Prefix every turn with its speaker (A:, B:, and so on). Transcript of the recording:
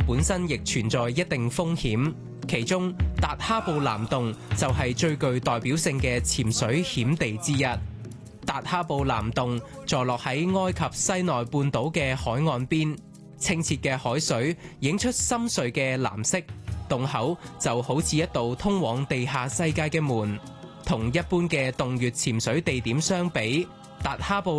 A: 本身亦存在一定風險。其中，達哈布南洞就係最具代表性嘅潛水險地之一。達哈布南洞坐落喺埃及西奈半島嘅海岸邊，清澈嘅海水映出深邃嘅藍色，洞口就好似一道通往地下世界嘅門。同一般嘅洞穴潛水地點相比，達哈布